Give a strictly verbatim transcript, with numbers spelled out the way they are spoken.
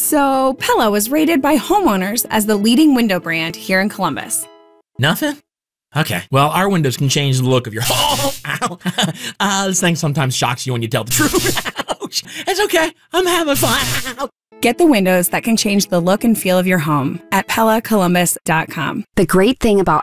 So, Pella was rated by homeowners as the leading window brand here in Columbus. Nothing? Okay. Well, our windows can change the look of your home. Ow. Uh, this thing sometimes shocks you when you tell the truth. Ouch. It's okay. I'm having fun. Get the windows that can change the look and feel of your home at Pella Columbus dot com. The great thing about